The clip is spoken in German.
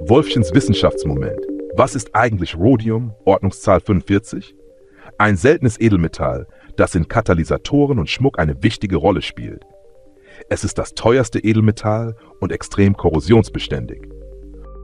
Wolfchens Wissenschaftsmoment. Was ist eigentlich Rhodium, Ordnungszahl 45? Ein seltenes Edelmetall, das in Katalysatoren und Schmuck eine wichtige Rolle spielt. Es ist das teuerste Edelmetall und extrem korrosionsbeständig.